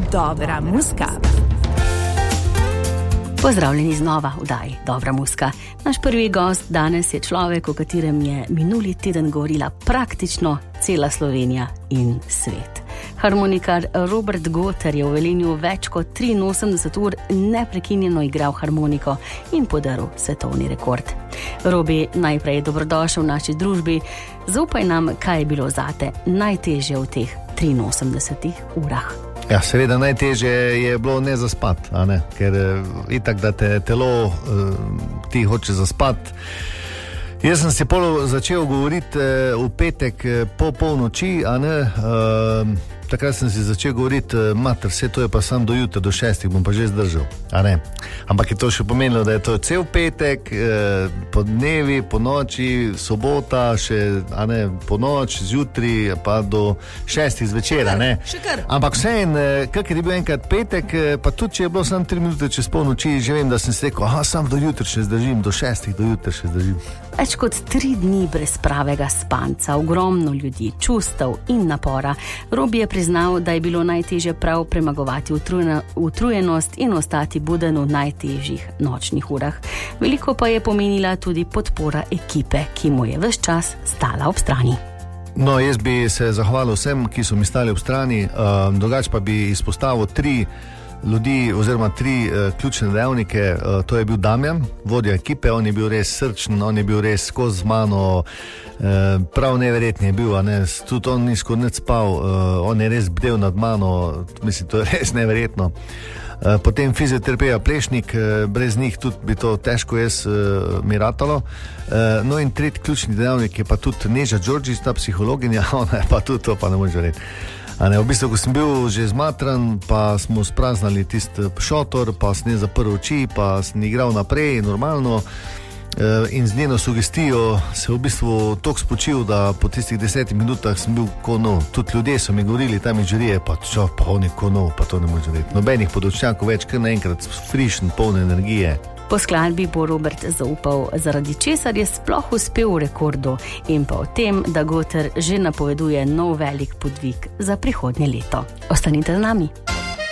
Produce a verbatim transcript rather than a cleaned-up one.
Dobra muzika. Pozdravljeni znova v oddaji Dobra muzika. Naš prvi gost danes je človek, o katerem je minuli teden govorila praktično cela Slovenija in svet. Harmonikar Robert Goter je v Velenju več kot triinosemdeset ur neprekinjeno igral harmoniko in podaril svetovni rekord. Robi, najprej dobrodošel v naši družbi. Zaupaj nam, kaj je bilo zate najtežje v teh triinosemdesetih urah. Ja, seveda najtežje je bilo ne zaspati, a ne? Ker itak, da te telo ti hoče zaspati. Jaz sem se pol začel govoriti v petek po polnoči, a ne? Takrat sem si začel govoriti, mater, vse to je pa sam do jutra, do šestih bom pa že zdržal, a ne? Ampak je to še pomenilo, da je to cel petek, po dnevi, po noči, sobota, še, a ne, po noč, zjutri, pa do šestih zvečera, ne? Ampak vseeno, kak je bil enkrat petek, pa tudi, če je bilo samo tri minute čez polnoči, že vem, da sem se rekel, aha, sam do jutra še zdržim, do šestih do jutra še zdržim. Več kot tri dni brez pravega spanca, ogromno ljudi, čustev in napora. Robi je priznal, da je bilo najtežje prav premagovati utrujenost in ostati buden v najtežjih nočnih urah. Veliko pa je pomenila tudi podpora ekipe, ki mu je ves čas stala ob strani. No, jaz bi se zahvalil vsem, ki so mi stali ob strani, um, drugače pa bi izpostavil tri ljudi oziroma tri uh, ključne dejavnike. Uh, to je bil Damjan, vodja ekipe, on je bil res srčen, on je bil res skozi z mano, uh, prav neverjetni je bil, a ne, tudi on ni skoro nič spal, uh, on je res bdel nad mano, mislim, to je res neverjetno. Uh, potem fizioterapija Plešnik, uh, brez njih tudi bi to težko jaz uh, mi ratalo. Uh, no in tretji ključni dejavnik je pa tudi Neža Đorđić, ta psihologinja, ona je pa tudi to, pa ne moreš verjeti. A ne, v bistvu, ko sem bil že zmatran, pa smo spraznali tisti šotor, pa sem ne zaprl oči, pa sem igral naprej, normalno. In z njeno sugestijo se v bistvu toliko spočil, da po tistih desetih minutah sem bil ko nov. Tudi ljudje so mi govorili, tam iz žirije, pa čo, pa on je ko nov, pa to ne može reči. Nobenih podočnjakov več, kar naenkrat frišen, poln energije. Po skladbi bo Robert zaupal, zaradi česar je sploh uspel v rekordu, in pa o tem, da Goter že napoveduje nov velik podvig za prihodnje leto. Ostanite z nami.